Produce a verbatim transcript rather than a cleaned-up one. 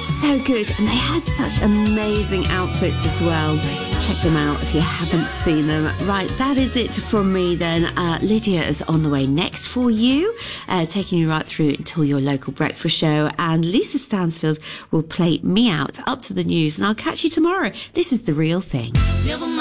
So good, and they had such amazing outfits as well. Check them out if you haven't seen them. Right, that is it from me then. Uh, Lydia is on the way next for you, uh, taking you right through until your local breakfast show, and Lisa Stansfield will play me out up to the news, and I'll catch you tomorrow. This is The Real Thing.